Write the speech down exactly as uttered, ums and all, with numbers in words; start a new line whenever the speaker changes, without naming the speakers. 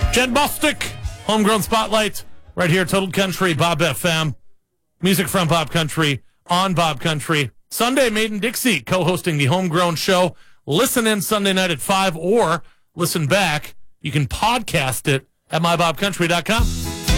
Jen Bostic, Homegrown Spotlight, right here, Total Country, Bob F M. Music from Bob Country, on Bob Country. Sunday, Made in Dixie, co-hosting the Homegrown Show. Listen in Sunday night at five, or listen back. You can podcast it at my bob country dot com.